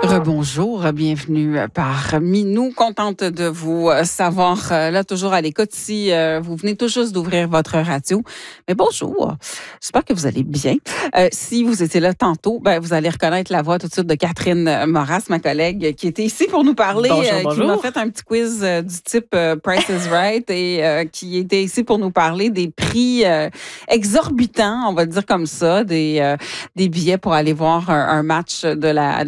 Rebonjour, bienvenue parmi nous. Contente de vous savoir là toujours à l'écoute si vous venez tout juste d'ouvrir votre radio. Mais bonjour, j'espère que vous allez bien. Si vous étiez là tantôt, vous allez reconnaître la voix tout de suite de Catherine Moras, ma collègue, qui était ici pour nous parler, qui m'a fait un petit quiz du type Price is Right et qui était ici pour nous parler des prix exorbitants, on va dire comme ça, des billets pour aller voir un match de la